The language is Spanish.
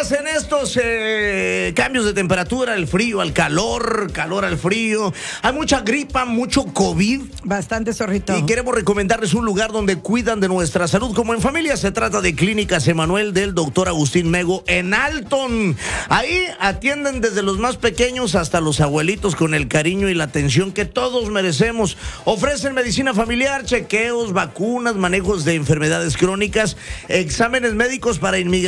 pues en estos cambios de temperatura, el frío al calor, calor al frío, hay mucha gripa, mucho COVID. Bastante, zorrito. Y queremos recomendarles un lugar donde cuidan de nuestra salud como en familia. Se trata de Clínicas Emanuel del doctor Agustín Mego en Alton. Ahí atienden desde los más pequeños hasta los abuelitos con el cariño y la atención que todos merecemos. Ofrecen medicina familiar, chequeos, vacunas, manejos de enfermedades crónicas, exámenes médicos para inmigrantes